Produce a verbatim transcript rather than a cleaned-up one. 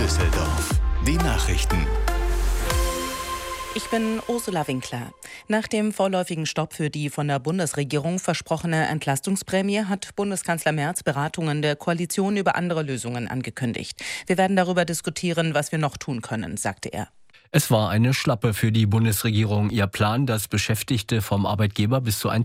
Düsseldorf. Die Nachrichten. Ich bin Ursula Winkler. Nach dem vorläufigen Stopp für die von der Bundesregierung versprochene Entlastungsprämie hat Bundeskanzler Merz Beratungen der Koalition über andere Lösungen angekündigt. Wir werden darüber diskutieren, was wir noch tun können, sagte er. Es war eine Schlappe für die Bundesregierung. Ihr Plan, dass Beschäftigte vom Arbeitgeber bis zu